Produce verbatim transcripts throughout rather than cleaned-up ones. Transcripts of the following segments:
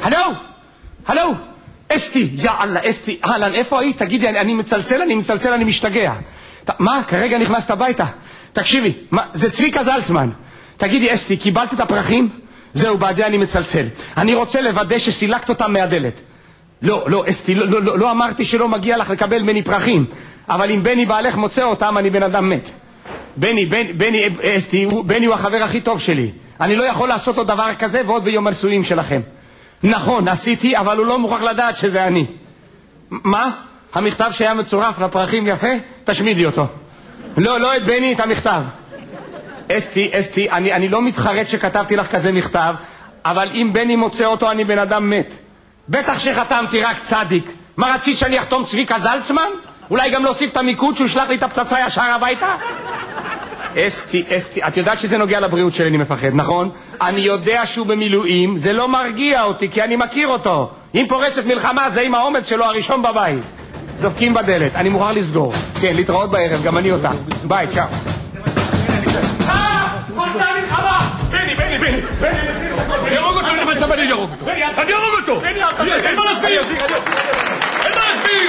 הלו? הלו? אסתי, יאללה, אסתי, אהלן, איפה היית? תגידי, אני, אני מצלצל, אני מצלצל, אני משתגע. ת, מה? כרגע נכנסת הביתה. תקשיבי, מה, זה צביקה זלצמן. תגידי, אסתי, קיבלת את הפרחים? זהו, בעד זה אני מצלצל. אני רוצה לוודא שסילקת אותם מהדלת. לא, לא, אסתי, לא, לא, לא, לא אמרתי שלא מגיע לך לקבל מני פרחים. אבל אם בני בעלך מוצא אותם, אני בן אדם מת. בני, בני, בני, אסתי, בני הוא החבר הכי טוב שלי. אני לא יכול לעשות עוד דבר כזה ועוד ביום הנישואים שלכם. נכון, עשיתי, אבל הוא לא מוכרח לדעת שזה אני. מה? המכתב שהיה מצורף לפרחים יפה? תשמידי אותו. לא, לא את בני, את המכתב. אסתי, אסתי, אני, אני לא מתחרט שכתבתי לך כזה מכתב, אבל אם בני מוצא אותו, אני בן אדם מת. בטח שחתמתי רק צדיק. מה רצית שאני אחתום צביקה זלצמן? אולי גם להוסיף את המיקוד שהוא שלח לי את הפצצה ישר הביתה? אסתי, אסתי, את יודעת שזה נוגע לבריאות שלי, אני מפחד, נכון? אני יודע שהוא במילואים, זה לא מרגיע אותי, כי אני מכיר אותו. אם פורצת מלחמה, זה עם האומץ שלו הראשון בבית. דופקים בדלת, אני מוכרח לסגור. כן, להתראות בערב, גם אני אותה. ביי, צ'או. אה, פורצה מלחמה! בני, בני, בני, בני, אני ארוג אותו, אני מצב, אני ארוג אותו. אני ארוג אותו! אין מה להסביר! אין מה להסביר!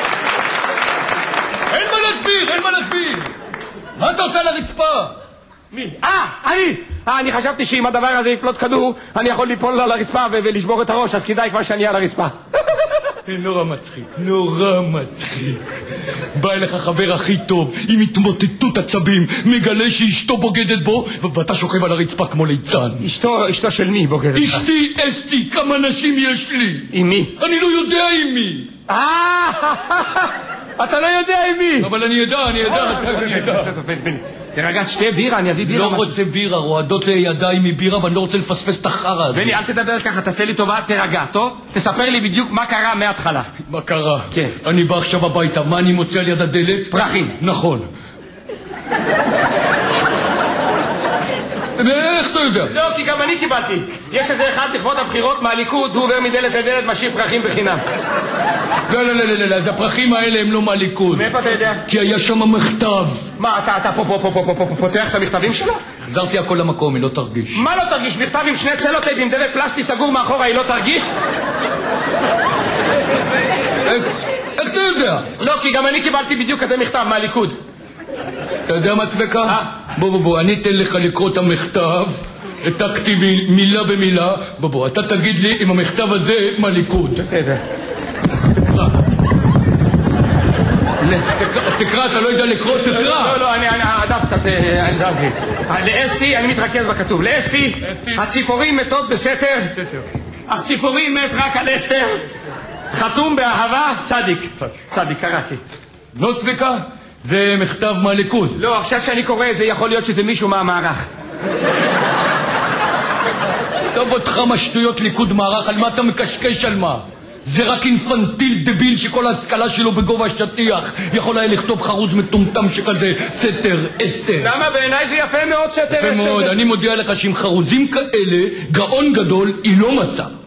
אין מה להסביר! אין מה להסביר! מה אתה עושה על הרצפה? מי? אה, אני! אה, אני חשבתי שאם הדבר הזה יפלוט כדור, אני יכול ליפול על הרצפה ולשבור את הראש, אז כדאי כבר שאני על הרצפה. נורא מצחיק, נורא מצחיק. בא אליך חבר הכי טוב, עם התמוטטות עצבים, מגלה שאשתו בוגדת בו, ואתה שוכב על הרצפה כמו ליצן. אשתו, אשתו של מי בוגדת? אשתי, אסתי, כמה נשים יש לי? עם מי? אני לא יודע עם מי. אה, אתה לא יודע עם מי. אבל אני יודע, אני יודע. תרגע, שתי בירה, אני אביא בירה. לא רוצה בירה, רועדות לידיים מבירה, ואני לא רוצה לפספס את החרא הזה. בני, אל תדבר ככה, תעשה לי טובה, תרגע, טוב? תספר לי בדיוק מה קרה מההתחלה. מה קרה? כן. אני בא עכשיו הביתה, מה אני מוצא על יד הדלת? פרחים. נכון. איך אתה יודע? לא, כי גם אני קיבלתי. יש איזה אחד לכבוד הבחירות מהליכוד, הוא עובר מדלת לדלת, משאיר פרחים בחינם. לא, לא, לא, לא, לא, אז הפרחים האלה הם לא מהליכוד. מאיפה אתה יודע? כי היה שם מכתב. מה, אתה, אתה פה, פה, פה, פה, פה, פה, פותח את המכתבים שלו? חזרתי הכל למקום, היא לא תרגיש. מה לא תרגיש? מכתב עם שני צלוטייפ עם דבק פלסטי סגור מאחורה, היא לא תרגיש? איך, איך אתה יודע? לא, כי גם אני קיבלתי בדיוק כזה מכתב מהליכוד. אתה יודע מה צבקה? בוא בוא בוא, אני אתן לך לקרוא את המכתב, העתקתי מילה במילה, בוא בוא, אתה תגיד לי אם המכתב הזה מהליכוד. בסדר. תקרא, אתה לא יודע לקרוא, תקרא. לא, לא, אני, הדף קצת זז לי. לאסתי, אני מתרכז בכתוב. לאסתי, הציפורים מתות בסתר. הציפורים מת רק על אסתר. חתום באהבה, צדיק. צדיק, קראתי. לא צבקה? זה מכתב מהליכוד. לא, עכשיו שאני קורא את זה, יכול להיות שזה מישהו מהמערך. סתוב אותך משטויות ליכוד מערך, על מה אתה מקשקש על מה? זה רק אינפנטיל דביל שכל ההשכלה שלו בגובה השטיח יכול היה לכתוב חרוז מטומטם שכזה סתר, אסתר. למה? בעיניי זה יפה מאוד סתר, אסתר. יפה מאוד, אני מודיע לך שעם חרוזים כאלה, גאון גדול היא לא מצא.